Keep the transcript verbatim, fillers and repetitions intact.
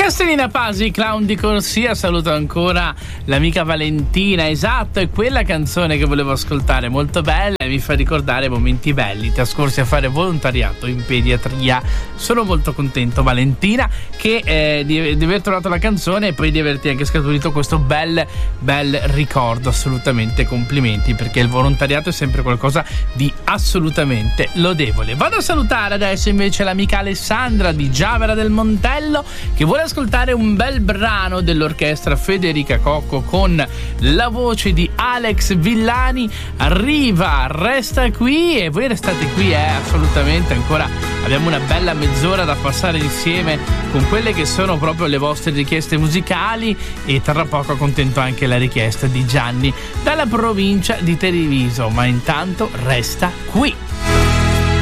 Castellina Pasi, clown di corsia, saluto ancora l'amica Valentina. Esatto, è quella canzone che volevo ascoltare, molto bella e mi fa ricordare momenti belli trascorsi a fare volontariato in pediatria. Sono molto contento, Valentina, che eh, di, di aver trovato la canzone e poi di averti anche scaturito questo bel bel ricordo. Assolutamente complimenti, perché il volontariato è sempre qualcosa di assolutamente lodevole. Vado a salutare adesso invece l'amica Alessandra di Giavera del Montello, che vuole ascoltare un bel brano dell'orchestra Federica Cocco con la voce di Alex Villani. Arriva, resta qui, e voi restate qui, eh, assolutamente. Ancora abbiamo una bella mezz'ora da passare insieme con quelle che sono proprio le vostre richieste musicali, e tra poco accontento anche la richiesta di Gianni dalla provincia di Treviso. Ma intanto resta qui.